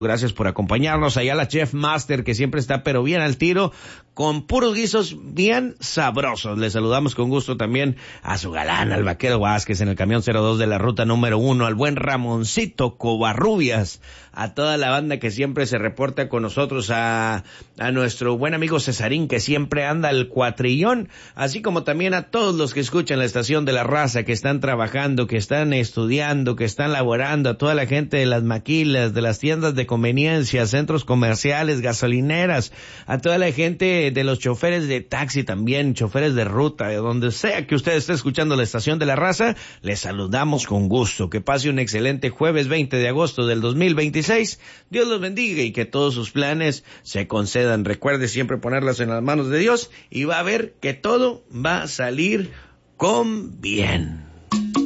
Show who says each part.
Speaker 1: Gracias por acompañarnos. Allá la Chef Master, que siempre está pero bien al tiro, con puros guisos bien sabrosos. Le saludamos con gusto también a su galán, al Vaquero Vázquez, en el camión 02 de la ruta número 1, al buen Ramoncito Covarrubias, a toda la banda que siempre se reporta con nosotros, a nuestro buen amigo Cesarín, que siempre anda al cuatrillón, así como también a todos los que escuchan la estación de la raza, que están trabajando, que están estudiando, que están laborando, a toda la gente de las maquilas, de las tiendas de conveniencia, centros comerciales, gasolineras, a toda la gente de los choferes de taxi también, choferes de ruta, de donde sea que usted esté escuchando la estación de la raza, les saludamos con gusto. Que pase un excelente jueves 20 de agosto del 2026. Dios los bendiga y que todos sus planes se concedan. Recuerde siempre ponerlas en las manos de Dios y va a ver que todo va a salir con bien.